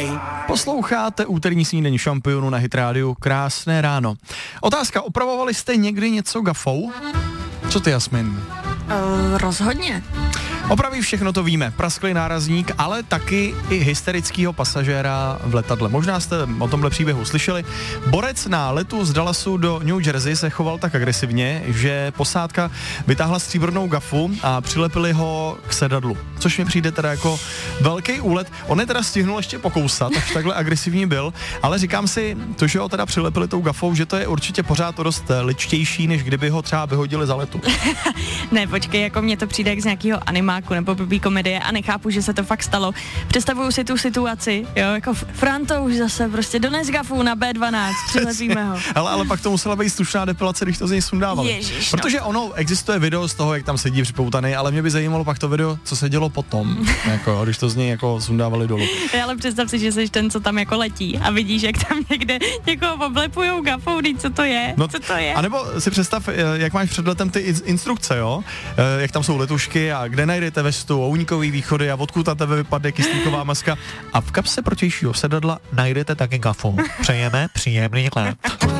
Posloucháte úterní snídení šampionu na Hit Radio. Krásné ráno. Otázka, opravovali jste někdy něco gafou? Co ty, Jasmin? Rozhodně. Opraví všechno, to víme. Prasklý nárazník, ale taky i hysterického pasažéra v letadle. Možná jste o tomhle příběhu slyšeli. Borec na letu z Dallasu do New Jersey se choval tak agresivně, že posádka vytáhla stříbrnou gafu a přilepili ho k sedadlu. Což mi přijde teda jako velký úlet. On je teda stihnul ještě pokousat, až takhle agresivní byl, ale říkám si, to, že ho teda přilepili tou gafou, že to je určitě pořád dost ličtější, než kdyby ho třeba vyhodili za letu. Ne, počkej, jako mně to přijde jak z nějakého animáku nebo blbý komedie a nechápu, že se to fakt stalo. Představuju si tu situaci, jo, jako Franta už zase prostě dones gafu na B12, přilepíme ho. Ale pak to musela být slušná depilace, když to z něj sundávali. Ježiš, protože ono, existuje video z toho, jak tam sedí připoutaný, ale mě by zajímalo pak to video, co se dělo potom, jako, když to z něj jako sundávali dolů. Ale představ si, že jsi ten, co tam jako letí a vidíš, jak tam někde někoho oblepujou gafou, co to je? No, co to je? A nebo si představ, jak máš před letem ty instrukce, jo? Jak tam jsou letušky a kde najdete vestu, únikový východy a odkud na tebe vypadne kyslíková maska. A v kapse protějšího sedadla najdete taky gafu. Přejeme příjemný let.